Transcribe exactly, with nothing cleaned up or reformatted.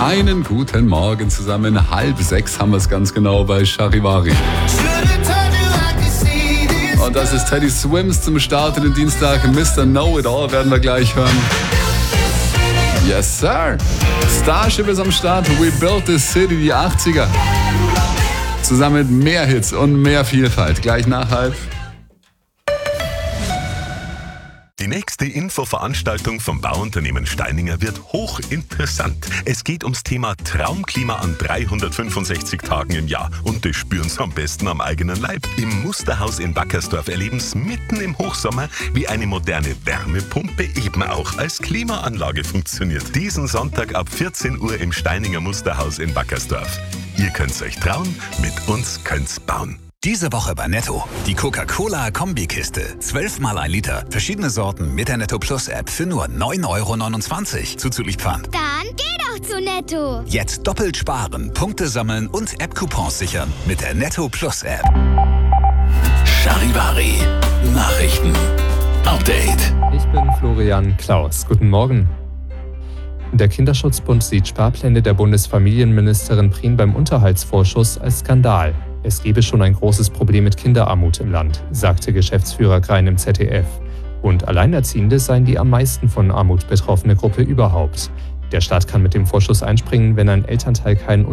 Einen guten Morgen zusammen. Halb sechs haben wir es ganz genau bei Charivari. Und das ist Teddy Swims zum Start in den Dienstag. Mister Know-It-All werden wir gleich hören. Yes, sir. Starship ist am Start. We Built This City, die achtziger. Zusammen mit mehr Hits und mehr Vielfalt. Gleich nach halb. Die nächste Infoveranstaltung vom Bauunternehmen Steininger wird hochinteressant. Es geht ums Thema Traumklima an dreihundertfünfundsechzig Tagen im Jahr. Und das spüren Sie am besten am eigenen Leib. Im Musterhaus in Wackersdorf erleben Sie mitten im Hochsommer, wie eine moderne Wärmepumpe eben auch als Klimaanlage funktioniert. Diesen Sonntag ab vierzehn Uhr im Steininger Musterhaus in Wackersdorf. Ihr könnt's euch trauen, mit uns könnt's bauen. Diese Woche bei Netto. Die Coca-Cola-Kombikiste. zwölf mal ein Liter. Verschiedene Sorten mit der Netto Plus App für nur neun Euro neunundzwanzig. Zuzüglich Pfand. Dann geh doch zu Netto. Jetzt doppelt sparen, Punkte sammeln und App-Coupons sichern mit der Netto Plus App. Charivari. Nachrichten. Update. Ich bin Florian Klaus. Guten Morgen. Der Kinderschutzbund sieht Sparpläne der Bundesfamilienministerin Prien beim Unterhaltsvorschuss als Skandal. Es gebe schon ein großes Problem mit Kinderarmut im Land, sagte Geschäftsführer Grein im Z D F. Und Alleinerziehende seien die am meisten von Armut betroffene Gruppe überhaupt. Der Staat kann mit dem Vorschuss einspringen, wenn ein Elternteil keinen